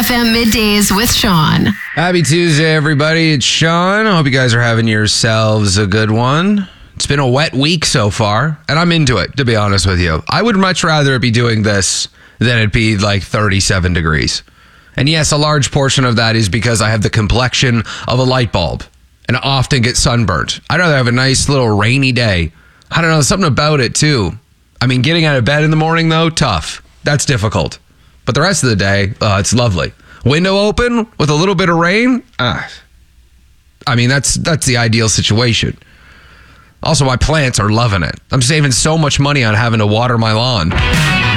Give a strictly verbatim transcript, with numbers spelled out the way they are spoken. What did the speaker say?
F M Middays with Sean. Happy Tuesday, everybody. It's Sean. I hope you guys are having yourselves a good one. It's been a wet week so far, and I'm into it, to be honest with you. I would much rather it be doing this than it be like thirty-seven degrees. And yes, a large portion of that is because I have the complexion of a light bulb and I often get sunburnt. I'd rather have a nice little rainy day. I don't know, something about it too. I mean, getting out of bed in the morning, though, tough. That's difficult. But the rest of the day, uh, it's lovely. Window open with a little bit of rain. Ah, I mean, that's that's the ideal situation. Also, my plants are loving it. I'm saving so much money on having to water my lawn.